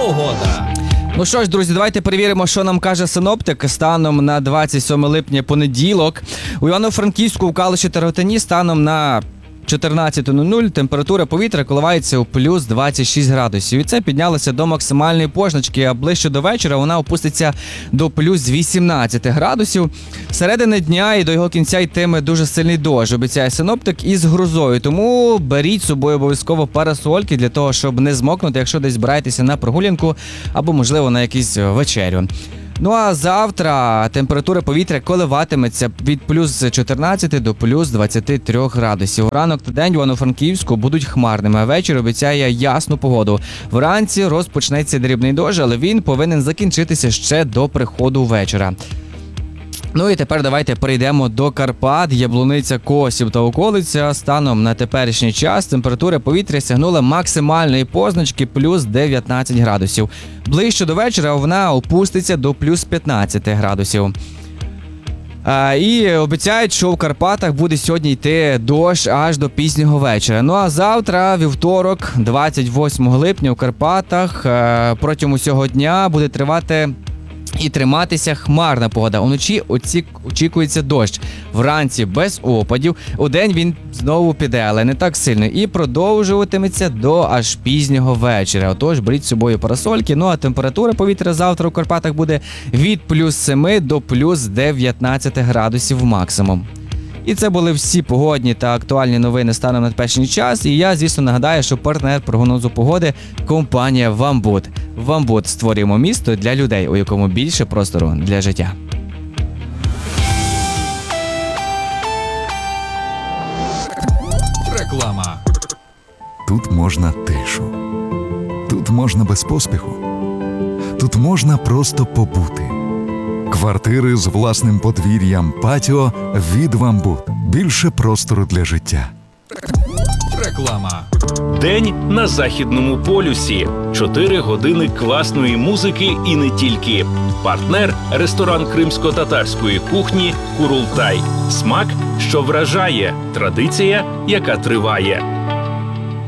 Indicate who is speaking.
Speaker 1: погода.
Speaker 2: Ну що ж, друзі, давайте перевіримо, що нам каже синоптик станом на 27 липня понеділок. У Івано-Франківську, у Калуші та Ротані станом на 14:00 температура повітря коливається у плюс 26 градусів. І це піднялося до максимальної позначки, а ближче до вечора вона опуститься до плюс 18 градусів. Середини дня і до його кінця йтиме дуже сильний дощ, обіцяє синоптик, із грозою. Тому беріть з собою обов'язково парасольки для того, щоб не змокнути, якщо десь збираєтеся на прогулянку або, можливо, на якусь вечерю. Ну а завтра температура повітря коливатиметься від плюс 14 до плюс 23 градусів. Ранок та день в Івано-Франківську будуть хмарними, а вечір обіцяє ясну погоду. Вранці розпочнеться дрібний дощ, але він повинен закінчитися ще до приходу вечора. Ну і тепер давайте перейдемо до Карпат, Яблуниця, Косів та околиця. Станом на теперішній час температура повітря сягнула максимальної позначки плюс 19 градусів. Ближче до вечора вона опуститься до плюс 15 градусів. І обіцяють, що в Карпатах буде сьогодні йти дощ аж до пізнього вечора. Ну а завтра, вівторок, 28 липня, у Карпатах протягом усього дня буде тривати і триматися хмарна погода. Уночі очікується дощ. Вранці без опадів. Удень він знову піде, але не так сильно. І продовжуватиметься до аж пізнього вечора. Отож, беріть з собою парасольки. Ну а температура повітря завтра у Карпатах буде від плюс 7 до плюс 19 градусів максимум. І це були всі погодні та актуальні новини станом на теперішній час. І я, звісно, нагадаю, що партнер прогнозу погоди – компанія «Вамбут». «Вамбут» – створюємо місто для людей, у якому більше простору для життя.
Speaker 1: Реклама.
Speaker 3: Тут можна тишу. Тут можна без поспіху. Тут можна просто побути. Квартири з власним подвір'ям, патіо від «Вамбут». Більше простору для життя.
Speaker 1: Реклама.
Speaker 4: День на Західному полюсі. 4 години класної музики і не тільки. Партнер – ресторан кримсько-татарської кухні «Курултай». Смак, що вражає. Традиція, яка триває.